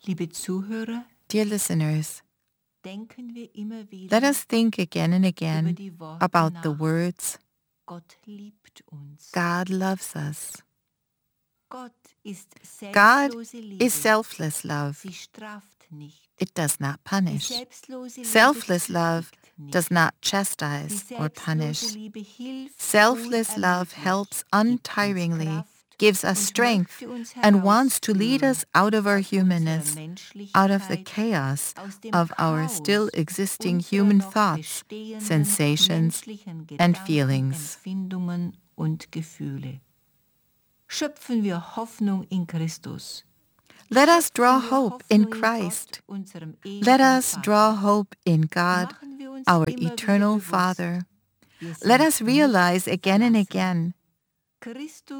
Liebe Zuhörer, Dear listeners, denken wir immer wieder let us think again and über again die Worte about the nach. words, Gott liebt uns. God loves us. Gott ist God selbstlose Liebe. is selfless love. Sie straft nicht. It does not Die punish. selbstlose Liebe Selfless love kündigt nicht. does not Die chastise or selbstlose punish. Liebe hilft, Selfless love unermüdlich, helps gibt uns untiringly, Kraft gives us und strength, möchte uns and wants to lead us out of our aus unserer humanness, out of the Menschlichkeit, chaos aus dem of our Chaos still existing unserer human noch thoughts, bestehenden sensations, menschlichen and Gedanken, feelings. Empfindungen und Gefühle. Schöpfen wir Hoffnung in Christus. Let us draw Schöpfen wir hope in Hoffnung Christ. Gott, unserem Let ewigen us draw Vater. hope in God, Machen wir uns our immer eternal wieder bewusst, Father. wir Let sind us realize nicht again and verlassen. again Christus